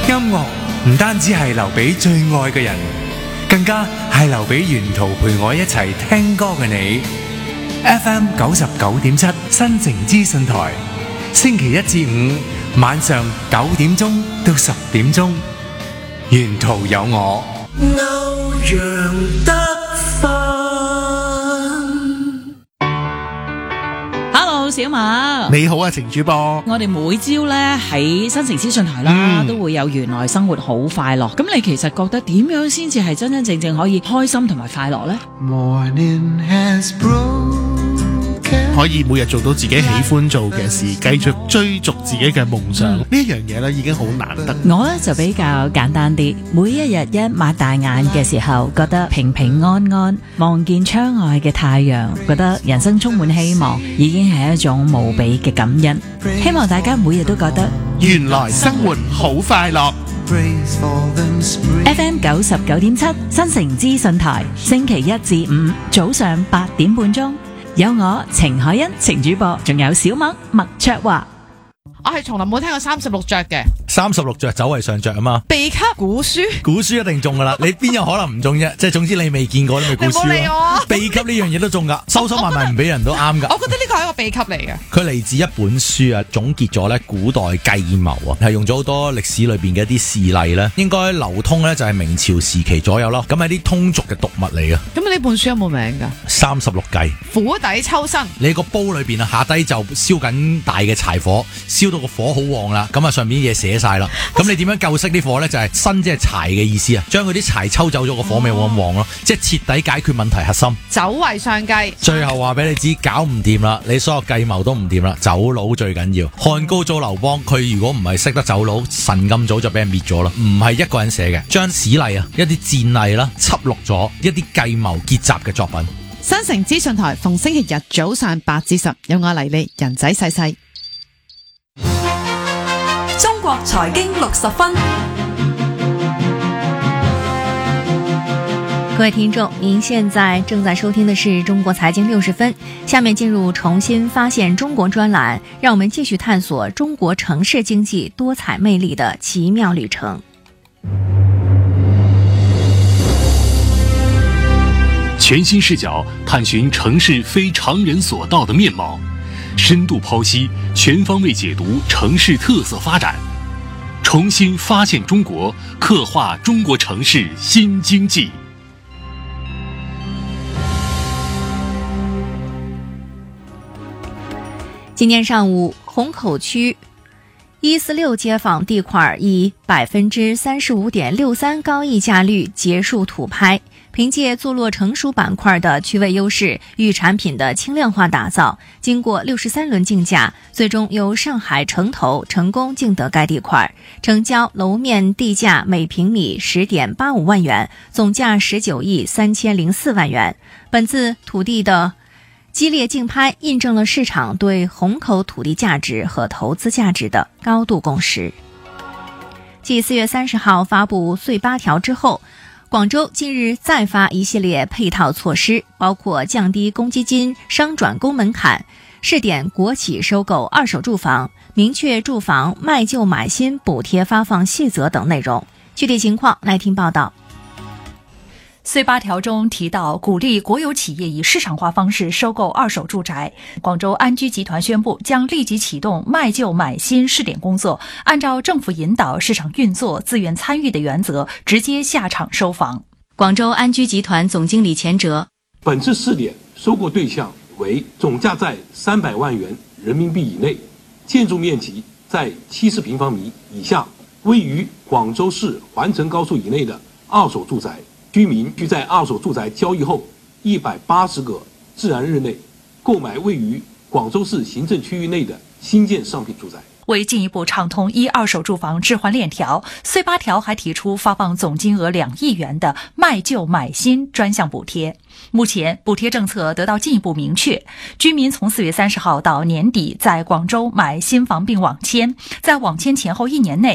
音樂唔單止係留俾最愛嘅人，更加係留俾沿途陪我一齊聽歌嘅你。FM 99.7新城資訊台，星期一至五晚上9點鐘到10點鐘，沿途有我。歐陽德 Hello， 小馬， 你好啊，程主播。 我哋每朝咧喺新城資訊台啦，都會有原來生活好快樂。咁你其實覺得點樣先至係真真正正可以開心同埋快樂呢？ 可以每日做到自己喜歡做嘅事，繼續追逐自己嘅夢想，呢樣嘢咧已經好難得。 我咧就比較簡單啲，每一日一擘大眼嘅時候，覺得平平安安，望見窗外嘅太陽，覺得人生充滿希望，已經係一種無比嘅感恩。希望大家每日都覺得原來生活好快樂。 FM 99.7新城資訊台，星期一至五早上8點半鐘。有我程海欣程主播，仲有小麥麥卓華。 我係從來冇聽過36着嘅 36着走為上着啊嘛， 秘笈古書一定中噶啦，你邊有可能唔中啫？即係總之你未見過，你咪估書咯。秘笈呢樣嘢都中噶，收收埋埋唔俾人都啱噶。 我覺得呢個係一個秘笈嚟嘅。 佢嚟自一本書啊，總結咗咧古代計謀啊，係用咗好多歷史裏邊嘅一啲事例咧，應該流通咧就係明朝時期左右咯。咁係啲通俗嘅讀物嚟嘅。 咁呢本書有冇名噶 ？36計， 釜底抽薪。 你個煲裏邊啊，下低就燒緊大嘅柴火，燒到個火好旺啦，咁啊上面啲嘢寫晒啦。咁你點樣救熄啲火咧？就係薪即係柴嘅意思啊，將佢啲柴抽走咗，個火咪冇咁旺咯，即係徹底解決問題核心。 走為上計， 最後話俾你知，搞唔掂啦，你所有計謀都唔掂啦，走佬最緊要。漢高祖劉邦，佢如果唔係識得走佬，神咁早就俾人滅咗啦。唔係一個人寫嘅，將史例啊，一啲戰例啦，輯錄咗一啲計謀結集嘅作品。 新城資訊台逢星期日早上8至10，有我黎利人仔細細。 中國財經60分， 各位聽眾，您現在正在收聽的是中國財經60分。下面進入重新發現中國專欄，讓我們繼續探索中國城市經濟多彩魅力的奇妙旅程。 全新視角探尋城市非常人所到的面貌，深度剖析，全方位解讀城市特色發展，重新發現中國，刻畫中國城市新經濟。 今天上午，虹口區146街坊地塊以35.63%高溢價率結束土拍。憑借坐落成熟板塊的區位優勢與產品的輕量化打造，經過63輪競價，最終由上海城投成功競得該地塊，成交樓面地價每平米10.85萬元，總價19億3004萬元。本次土地的激烈競拍印證了市場對虹口土地價值和投資價值的高度共識。繼4月30號發布穗8條之後，廣州近日再發一系列配套措施，包括降低公積金商轉工門檻、試點國企收購二手住房、明確住房賣舊買新補貼發放細則等內容。具體情況來聽報道。 穗8條中提到鼓勵國有企業以市場化方式收購二手住宅，廣州安居集團宣布將立即啟動賣舊買新試點工作，按照政府引導市場運作、自願參與的原則，直接下場收房。 廣州安居集團總經理錢哲， 本次試點收購對象為總價在300萬元人民幣以內，建築面積在70平方米以下，位於廣州市環城高速以內的二手住宅。居民需在二手住宅交易後180個自然日內購買位於廣州市行政區域內的新建商品住宅。 為進一步暢通二手住房置換鏈條，穗8條還提出發放總金額2億元的賣舊買新專項補貼。目前補貼政策得到進一步明確，居民從4月30號到年底在廣州買新房並網簽，在網簽前後1年內